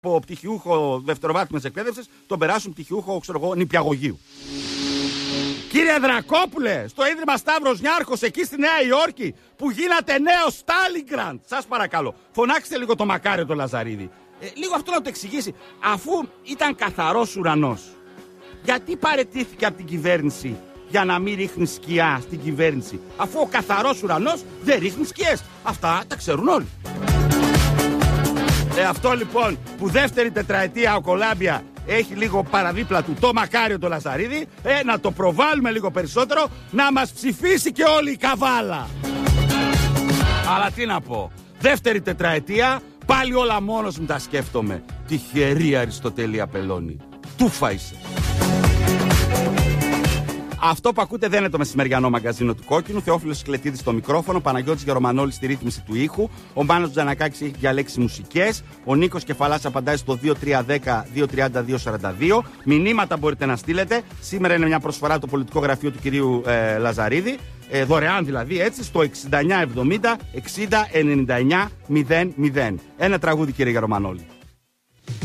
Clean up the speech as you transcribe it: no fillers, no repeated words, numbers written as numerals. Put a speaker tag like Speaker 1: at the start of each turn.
Speaker 1: από πτυχιούχο δευτεροβάθμιας εκπαίδευσης τον περάσουν πτυχιούχο, ξέρω εγώ, νηπιαγωγείου. Κύριε Δρακόπουλε, στο Ίδρυμα Σταύρος Νιάρχος, εκεί στη Νέα Υόρκη, που γίνατε νέο Στάλιγκραντ, σας παρακαλώ, φωνάξτε λίγο το Μακάριο το Λαζαρίδη. Λίγο αυτό να το εξηγήσει. Αφού ήταν καθαρός ουρανός, γιατί παραιτήθηκε από την κυβέρνηση για να μην ρίχνει σκιά στην κυβέρνηση, αφού ο καθαρός ουρανός δεν ρίχνει σκιές? Αυτά τα ξέρουν όλοι. Αυτό λοιπόν που δεύτερη τετραετία ο Κολάμπια έχει λίγο παραδίπλα του το Μακάριο το Λαζαρίδη, να το προβάλλουμε λίγο περισσότερο, να μας ψηφίσει και όλη η καβάλα. Αλλά τι να πω, δεύτερη τετραετία, πάλι όλα μόνος μου τα σκέφτομαι. Τυχερή Αριστοτέλεια Πελώνη. Τούφα είσαι. Αυτό που ακούτε δεν είναι το μεσημεριανό μαγκαζίνο του Κόκκινου. Θεόφιλος Κλετίδης στο μικρόφωνο, Παναγιώτης Γερομανόλης στη ρύθμιση του ήχου, ο Μάνος Τζανακάκης έχει διαλέξει μουσικές, ο Νίκος Κεφαλάς απαντάει στο 2310-232-42. Μηνύματα μπορείτε να στείλετε. Σήμερα είναι μια προσφορά το πολιτικό γραφείο του κυρίου Λαζαρίδη. Δωρεάν δηλαδή, έτσι, στο 6970 60 99 00. Ένα τραγούδι, κύριε Γερομανόλη.